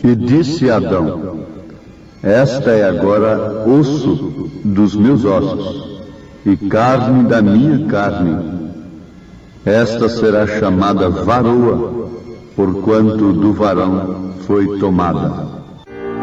E disse Adão: esta é agora osso dos meus ossos e carne da minha carne. Esta será chamada varoa, porquanto do varão foi tomada.